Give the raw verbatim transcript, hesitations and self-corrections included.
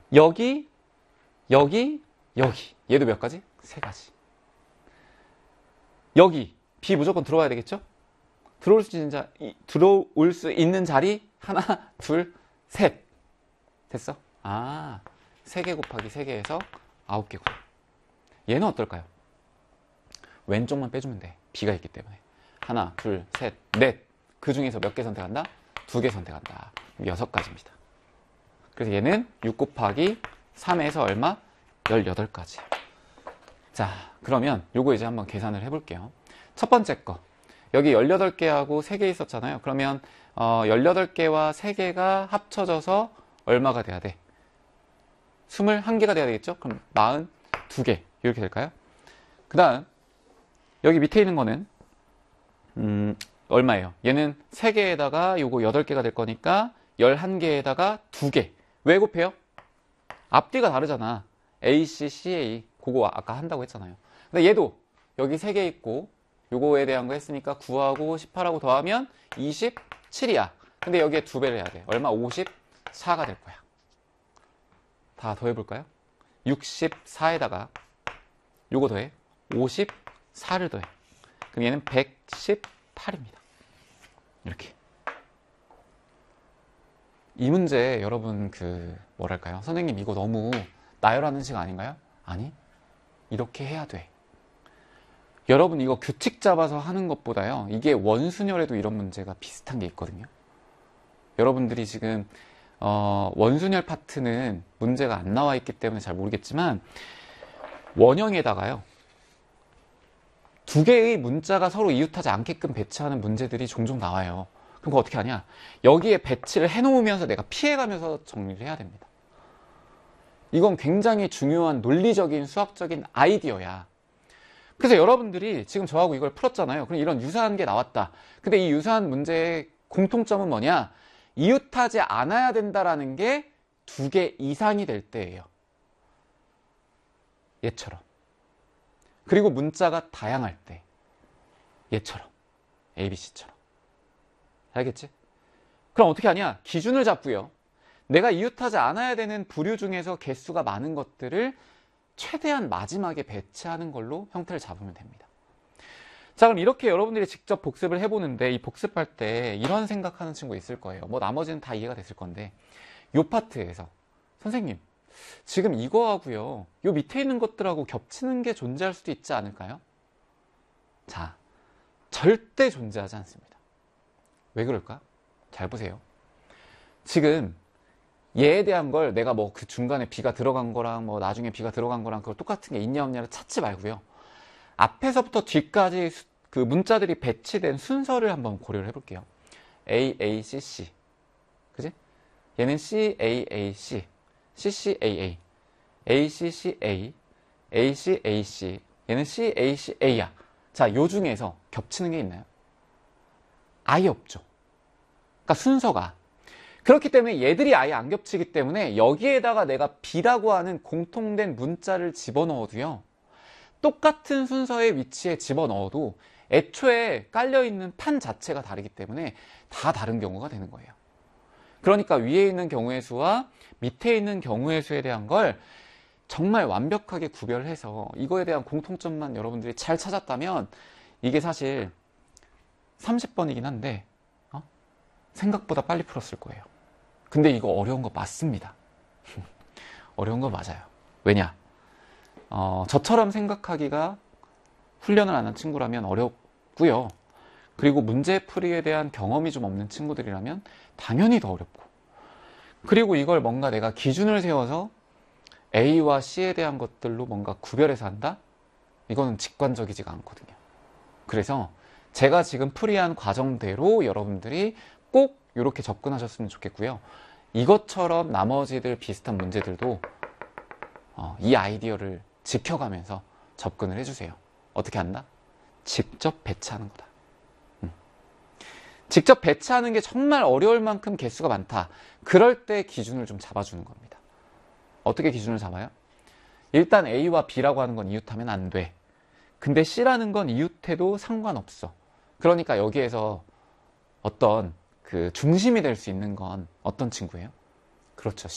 여기, 여기, 여기. 얘도 몇 가지? 세 가지. 여기 B 무조건 들어와야 되겠죠? 들어올 수 있는 자, 들어올 수 있는 자리 하나, 둘, 셋. 됐어? 아, 세 개 곱하기 세 개에서 아홉 개고. 얘는 어떨까요? 왼쪽만 빼주면 돼. B가 있기 때문에. 하나, 둘, 셋, 넷. 그 중에서 몇 개 선택한다? 두 개 선택한다. 여섯 가지입니다. 그래서 얘는 육 곱하기 삼에서 얼마? 열여덟 가지. 자, 그러면 요거 이제 한번 계산을 해볼게요. 첫 번째 거. 여기 열여덟 개하고 세 개 있었잖아요. 그러면 어, 열여덟 개와 세 개가 합쳐져서 얼마가 돼야 돼? 스물한 개가 돼야 되겠죠? 그럼 사십이 개 이렇게 될까요? 그 다음 여기 밑에 있는 거는 음, 얼마예요? 얘는 세 개에다가 요거 여덟 개가 될 거니까 열한 개에다가 두 개. 왜 곱해요? 앞뒤가 다르잖아. A, C, C, A. 그거 아까 한다고 했잖아요. 근데 얘도 여기 세 개 있고 요거에 대한 거 했으니까 구하고 십팔하고 더하면 이십칠이야. 근데 여기에 두 배를 해야 돼. 얼마? 오십사가 될 거야. 다 더해볼까요? 육십사에다가 요거 더해. 오십사를 더해. 그럼 얘는 백십팔입니다. 이렇게. 이 문제 여러분 그 뭐랄까요? 선생님 이거 너무 나열하는 시간 아닌가요? 아니. 이렇게 해야 돼. 여러분 이거 규칙 잡아서 하는 것보다요. 이게 원순열에도 이런 문제가 비슷한 게 있거든요. 여러분들이 지금 어, 원순열 파트는 문제가 안 나와 있기 때문에 잘 모르겠지만 원형에다가요. 두 개의 문자가 서로 이웃하지 않게끔 배치하는 문제들이 종종 나와요. 그럼 그거 어떻게 하냐? 여기에 배치를 해놓으면서 내가 피해가면서 정리를 해야 됩니다. 이건 굉장히 중요한 논리적인 수학적인 아이디어야. 그래서 여러분들이 지금 저하고 이걸 풀었잖아요. 그럼 이런 유사한 게 나왔다. 근데 이 유사한 문제의 공통점은 뭐냐? 이웃하지 않아야 된다라는 게 두 개 이상이 될 때예요. 얘처럼. 그리고 문자가 다양할 때. 얘처럼. A, B, C처럼. 알겠지? 그럼 어떻게 하냐? 기준을 잡고요. 내가 이웃하지 않아야 되는 부류 중에서 개수가 많은 것들을 최대한 마지막에 배치하는 걸로 형태를 잡으면 됩니다. 자, 그럼 이렇게 여러분들이 직접 복습을 해보는데 이 복습할 때 이런 생각하는 친구 있을 거예요. 뭐 나머지는 다 이해가 됐을 건데 요 파트에서 선생님 지금 이거하고요 요 밑에 있는 것들하고 겹치는 게 존재할 수도 있지 않을까요? 자, 절대 존재하지 않습니다. 왜 그럴까? 잘 보세요. 지금 얘에 대한 걸 내가 뭐 그 중간에 B가 들어간 거랑 뭐 나중에 B가 들어간 거랑 그거 똑같은 게 있냐 없냐를 찾지 말고요. 앞에서부터 뒤까지 그 문자들이 배치된 순서를 한번 고려를 해볼게요. A, A, C, C. 그지? 얘는 C, A, A, C. C, C, A, A. A, C, C, A. A, C, A, C. 얘는 C, A, C, A야. 자, 요 중에서 겹치는 게 있나요? 아예 없죠. 그러니까 순서가. 그렇기 때문에 얘들이 아예 안 겹치기 때문에 여기에다가 내가 B라고 하는 공통된 문자를 집어넣어도요. 똑같은 순서의 위치에 집어넣어도 애초에 깔려있는 판 자체가 다르기 때문에 다 다른 경우가 되는 거예요. 그러니까 위에 있는 경우의 수와 밑에 있는 경우의 수에 대한 걸 정말 완벽하게 구별해서 이거에 대한 공통점만 여러분들이 잘 찾았다면 이게 사실 삼십 번이긴 한데 어? 생각보다 빨리 풀었을 거예요. 근데 이거 어려운 거 맞습니다. 어려운 거 맞아요. 왜냐? 어, 저처럼 생각하기가 훈련을 안 한 친구라면 어렵고요. 그리고 문제풀이에 대한 경험이 좀 없는 친구들이라면 당연히 더 어렵고. 그리고 이걸 뭔가 내가 기준을 세워서 A와 C에 대한 것들로 뭔가 구별해서 한다? 이거는 직관적이지가 않거든요. 그래서 제가 지금 풀이한 과정대로 여러분들이 꼭 이렇게 접근하셨으면 좋겠고요. 이것처럼 나머지들 비슷한 문제들도 어, 이 아이디어를 지켜가면서 접근을 해주세요. 어떻게 한다? 직접 배치하는 거다. 음. 직접 배치하는 게 정말 어려울 만큼 개수가 많다. 그럴 때 기준을 좀 잡아주는 겁니다. 어떻게 기준을 잡아요? 일단 A와 B라고 하는 건 이웃하면 안 돼. 근데 C라는 건 이웃해도 상관없어. 그러니까 여기에서 어떤 그 중심이 될 수 있는 건 어떤 친구예요? 그렇죠.